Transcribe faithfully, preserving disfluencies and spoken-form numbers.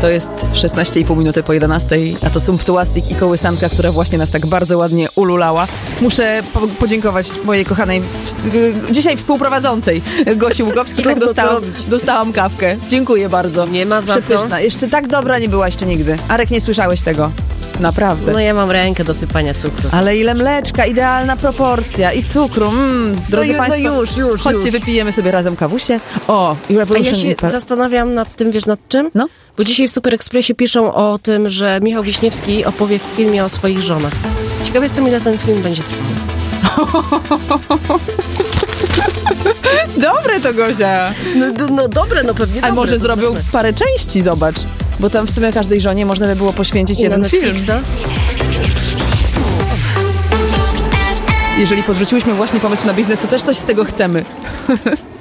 To jest szesnaście i pół minuty po jedenastej, a to Sumptuastik i kołysanka, która właśnie nas tak bardzo ładnie ululała. Muszę po- podziękować mojej kochanej w- dzisiaj współprowadzącej Gosi Łukowskiej. Tak dostałam, dostałam kawkę. Dziękuję bardzo. Nie ma za co. Przepyszna. Jeszcze tak dobra nie była jeszcze nigdy. Arek, nie słyszałeś tego? Naprawdę. No ja mam rękę do sypania cukru. Ale ile mleczka, idealna proporcja i cukru. Mm, drodzy no, Państwo, no już, już, chodźcie, już. wypijemy sobie razem kawusie. O, i A Revolution ja się Impar- zastanawiam nad tym, wiesz nad czym? No. Bo dzisiaj w Super Expressie piszą o tym, że Michał Wiśniewski opowie w filmie o swoich żonach. Ciekawe jestem, ile ten film będzie trwał. Dobre to, Gozia. No, no, no dobre, no pewnie Ale dobre, może to zrobią znaczy. parę części, zobacz. Bo tam w sumie każdej żonie można by było poświęcić I na jeden film. Netflixa? Jeżeli podrzuciłyśmy właśnie pomysł na biznes, to też coś z tego chcemy.